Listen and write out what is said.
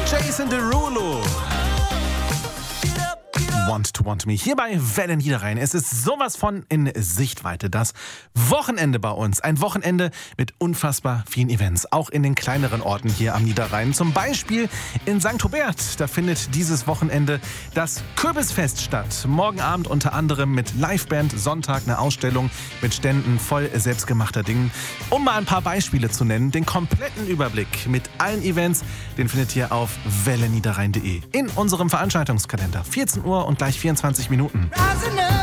Jason Derulo. Want to Want Me. Hier bei Welle Niederrhein. Es ist sowas von in Sichtweite. Das Wochenende bei uns. Ein Wochenende mit unfassbar vielen Events. Auch in den kleineren Orten hier am Niederrhein. Zum Beispiel in St. Hubert. Da findet dieses Wochenende das Kürbisfest statt. Morgen Abend unter anderem mit Liveband. Sonntag eine Ausstellung mit Ständen voll selbstgemachter Dingen. Um mal ein paar Beispiele zu nennen. Den kompletten Überblick mit allen Events, den findet ihr auf welleniederrhein.de. In unserem Veranstaltungskalender. 14 Uhr und gleich 24 Minuten.